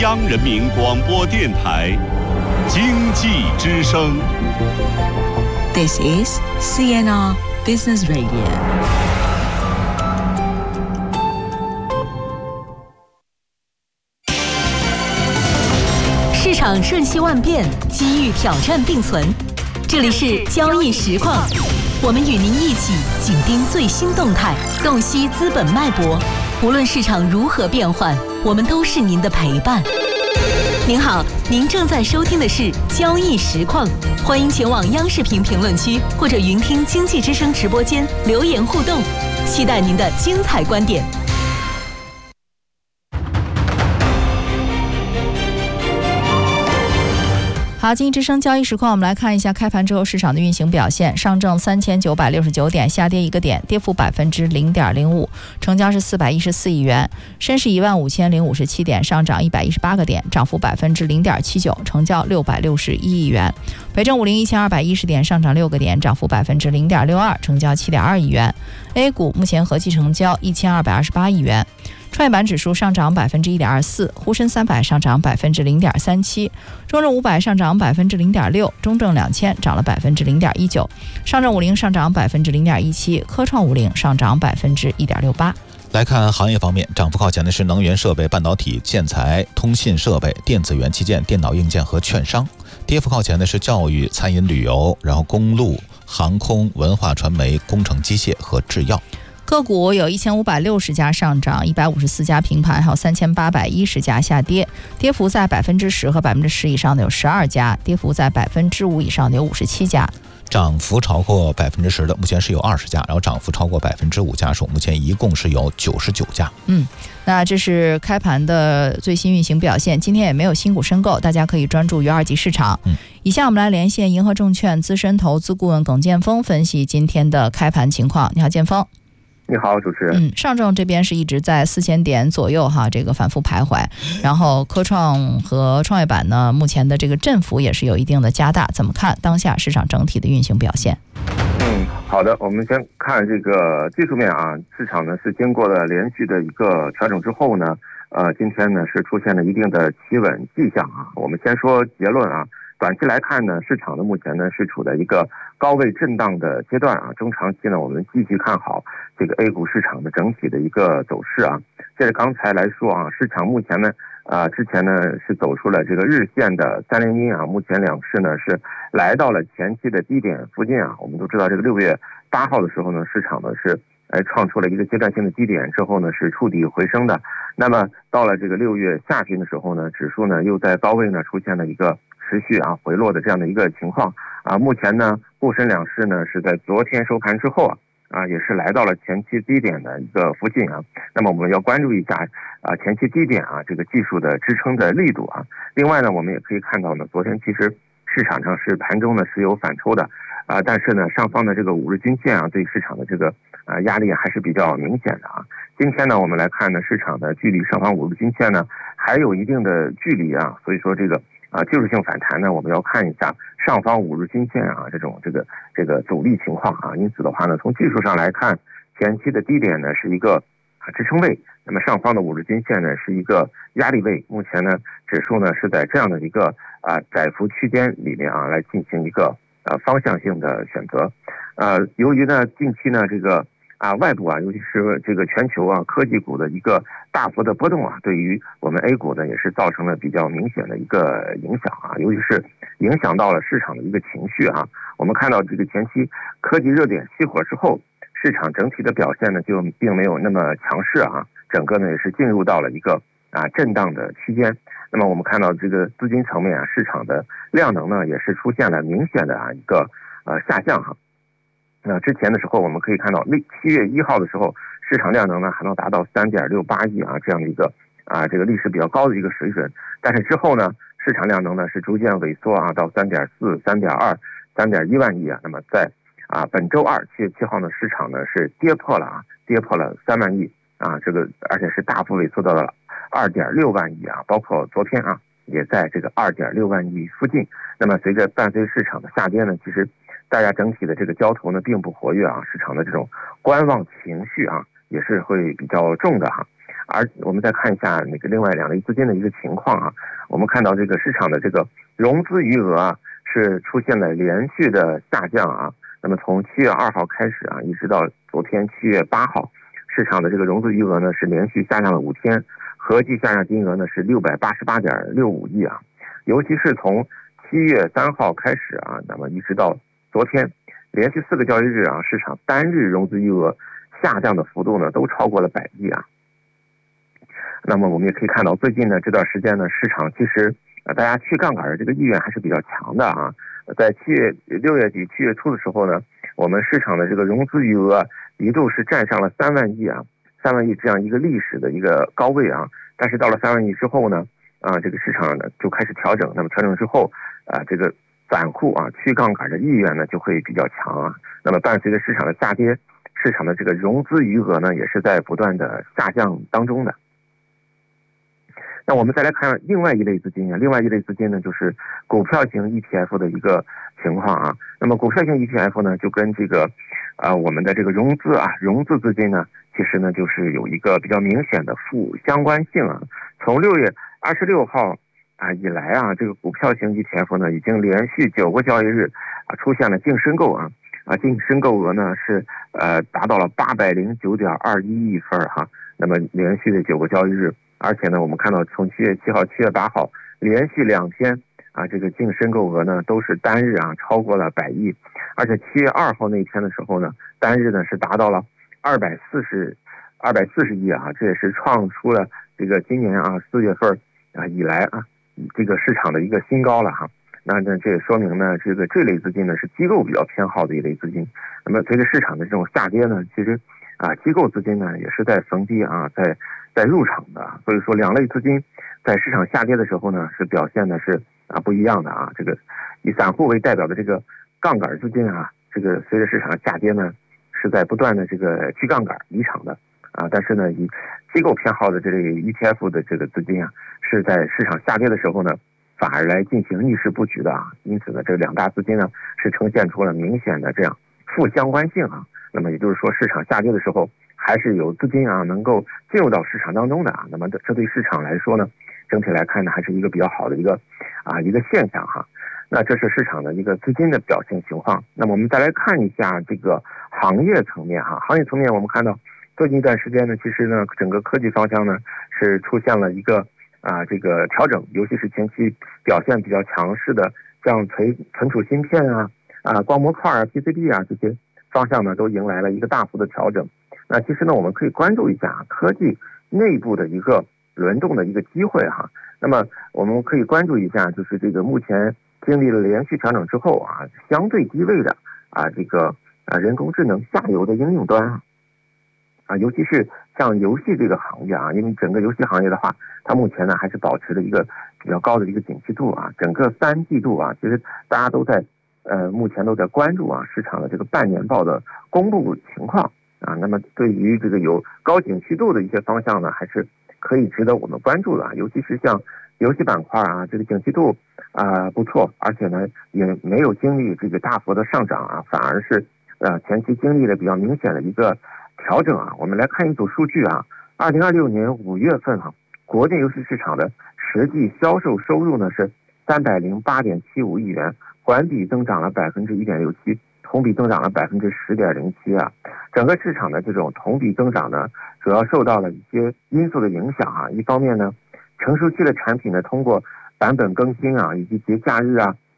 央人民广播电台经济之声。 This is CNR Business Radio。 市场瞬息万变，机遇挑战并存。这里是交易实况，我们与您一起紧盯最新动态，洞悉资本脉搏。无论市场如何变换，我们都是您的陪伴。您好，您正在收听的是交易实况，欢迎前往央视评论区或者云听经济之声直播间留言互动，期待您的精彩观点。 好，经济之声交易实况，我们来看一下开盘之后市场的运行表现。上证3969点，下跌1个点，跌幅0.05%，成交是414亿元。深市15057点，上涨118个点，涨幅0.79%，成交661亿元。北证501210点，上涨6个点，涨幅0.62%，成交7.2亿元。A 股目前合计成交1228亿元。创业板指数上涨1.24%，沪深300上涨0.37%，中证500上涨0.6%，中证2000涨了0.19%，上证50上涨0.17%，科创50上涨1.68%。 来看行业方面，涨幅靠前的是能源设备、半导体、建材、通信设备、电子元器件、电脑硬件和券商；跌幅靠前的是教育、餐饮、旅游，然后公路、航空、文化传媒、工程机械和制药。 个股有1560家上涨，154家平盘，还有3810家下跌，跌幅在10%和10%以上的有12家，跌幅在5%以上的有57家。 涨幅超过10%的目前是有20家，然后涨幅超过5%家数，目前一共是有99家。 那这是开盘的最新运行表现，今天也没有新股申购，大家可以专注于二级市场。以下我们来连线银河证券资深投资顾问耿建峰分析今天的开盘情况。你好，建峰。 你好，主持人。 上证这边是一直在4000点左右这个反复徘徊，然后科创和创业板呢，目前的这个振幅也是有一定的加大。怎么看当下市场整体的运行表现？ 好的，我们先看这个技术面啊，市场呢是经过了连续的一个调整之后呢，今天呢是出现了一定的企稳迹象啊。我们先说结论啊。短期来看呢，市场呢目前呢是处在一个高位震荡的阶段啊。中长期呢，我们继续看好这个 A 股市场的整体的一个走势啊。接着刚才来说啊，市场目前呢，之前呢是走出了这个日线的301啊，目前两市呢是来到了前期的低点附近啊。我们都知道这个6月8号的时候呢，市场呢是创出了一个阶段性的低点之后呢是触底回升的。那么到了这个6月下旬的时候呢，指数呢又在高位呢出现了一个持续回落的这样的一个情况啊。目前呢，沪深两市呢是在昨天收盘之后也是来到了前期低点的一个附近啊。那么我们要关注一下前期低点这个技术的支撑的力度啊。另外呢，我们也可以看到呢，昨天其实市场上是盘中呢是有反抽的但是呢，上方的这个5日均线对市场的这个压力还是比较明显的啊。今天呢，我们来看呢，市场的距离上方5日均线呢还有一定的距离啊，所以说这个技术性反弹呢，我们要看一下上方5日均线这个阻力情况啊。因此的话呢，从技术上来看，前期的低点呢是一个支撑位，那么上方的5日均线呢是一个压力位。目前呢，指数呢是在这样的一个窄幅区间里面来进行一个方向性的选择。由于呢近期呢这个外部尤其是这个全球科技股的一个大幅的波动对于我们 A 股呢也是造成了比较明显的一个影响尤其是影响到了市场的一个情绪我们看到这个前期科技热点熄火之后，市场整体的表现呢就并没有那么强势整个呢也是进入到了一个震荡的区间。那么我们看到这个资金层面市场的量能呢也是出现了明显的一个下降那之前的时候我们可以看到7月1号的时候，市场量能呢还能达到3.68亿这样的一个这个历史比较高的一个水准。但是之后呢，市场量能呢是逐渐萎缩到3.4、3.2、3.1万亿那么在本周二7月7号呢，市场呢是跌破了3万亿这个而且是大幅萎缩到了2.6万亿包括昨天也在这个2.6万亿附近。那么伴随市场的下跌呢，其实大家整体的这个交投呢并不活跃市场的这种观望情绪也是会比较重的而我们再看一下那个另外两类资金的一个情况啊，我们看到这个市场的这个融资余额啊是出现了连续的下降啊。那么从7月2号开始啊，一直到昨天7月8号，市场的这个融资余额呢是连续下降了5天，合计下降金额呢是688.65亿啊。尤其是从7月3号开始啊，那么一直到昨天，连续4个交易日啊，市场单日融资余额下降的幅度呢都超过了100亿啊。那么我们也可以看到，最近呢这段时间呢，市场其实大家去杠杆的这个意愿还是比较强的啊。在6月底7月初的时候呢，我们市场的这个融资余额一度是站上了3万亿啊，3万亿这样一个历史的一个高位啊。但是到了3万亿之后呢，这个市场呢就开始调整。那么调整之后这个散户啊去杠杆的意愿呢就会比较强啊。那么伴随着市场的下跌，市场的这个融资余额呢也是在不断的下降当中的。那我们再来看另外一类资金啊，另外一类资金呢就是股票型 ETF 的一个情况啊。那么股票型 ETF 呢就跟这个我们的这个融资资金呢，其实呢就是有一个比较明显的负相关性啊。从6月26号以来啊，这个股票型 ETF 呢已经连续9个交易日出现了净申购净申购额呢是达到了809.21亿份哈。那么连续的9个交易日，而且呢我们看到从7月7号7月8号连续2天这个净申购额呢都是单日超过了100亿，而且7月2号那天的时候呢，单日呢是达到了240亿啊，这也是创出了这个今年4月份以来这个市场的一个新高了哈。那这也说明呢，这类资金呢是机构比较偏好的一类资金。那么随着市场的这种下跌呢，其实机构资金呢也是在逢低在入场的。所以说两类资金在市场下跌的时候呢，是表现的是不一样的啊。这个以散户为代表的这个杠杆资金这个随着市场下跌呢，是在不断的这个去杠杆离场的但是呢，以机构偏好的这类 ETF 的这个资金是在市场下跌的时候呢，反而来进行逆势布局的因此呢，这两大资金呢是呈现出了明显的这样负相关性那么也就是说，市场下跌的时候，还是有资金能够进入到市场当中的那么这对市场来说呢，整体来看呢，还是一个比较好的一个现象哈。那这是市场的一个资金的表现情况。那么我们再来看一下这个行业层面行业层面我们看到最近一段时间呢，其实呢整个科技方向呢是出现了一个这个调整，尤其是前期表现比较强势的，像存储芯片光模块PCB这些方向呢都迎来了一个大幅的调整。那其实呢我们可以关注一下科技内部的一个轮动的一个机会那么我们可以关注一下，就是这个目前经历了连续调整之后相对低位的这个人工智能下游的应用端尤其是像游戏这个行业因为整个游戏行业的话，它目前呢还是保持了一个比较高的一个景气度整个3季度其实大家都在目前都在关注市场的这个半年报的公布情况那么对于这个有高景气度的一些方向呢，还是可以值得我们关注的尤其是像游戏板块这个景气度不错，而且呢也没有经历这个大幅的上涨反而是前期经历了比较明显的一个调整我们来看一组数据2026年5月份国内游戏市场的实际销售收入呢是308.75亿元，环比增长了1.67%，同比增长了10.07%整个市场的这种同比增长呢，主要受到了一些因素的影响一方面呢，成熟期的产品呢通过版本更新以及节假日